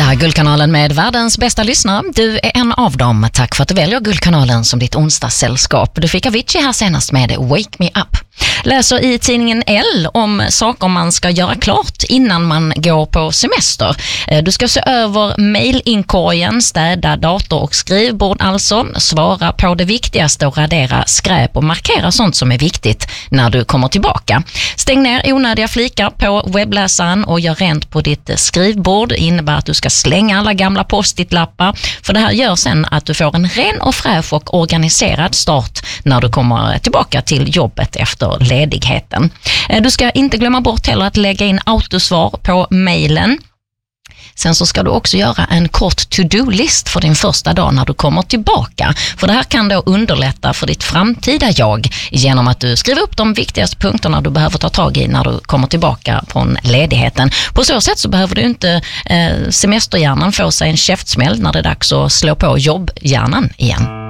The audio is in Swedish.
Det här är Guldkanalen med världens bästa lyssnare. Du är en av dem. Tack för att du väljer Guldkanalen som ditt onsdagssällskap. Du fick Avicii här senast med Wake Me Up. Läser i tidningen L om saker man ska göra klart innan man går på semester. Du ska se över mailinkorgen, städa dator och skrivbord alltså, svara på det viktigaste och radera skräp och markera sånt som är viktigt när du kommer tillbaka. Stäng ner onödiga flikar på webbläsaren och gör rent på ditt skrivbord. Det innebär att du ska slänga alla gamla post-it-lappar, för det här gör sen att du får en ren och fräsch och organiserad start när du kommer tillbaka till jobbet efter ledigheten. Du ska inte glömma bort heller att lägga in autosvar på mejlen. Sen så ska du också göra en kort to-do-list för din första dag när du kommer tillbaka. För det här kan då underlätta för ditt framtida jag genom att du skriver upp de viktigaste punkterna du behöver ta tag i när du kommer tillbaka från ledigheten. På så sätt så behöver du inte semesterhjärnan få sig en käftsmäll när det är dags att slå på jobbhjärnan igen.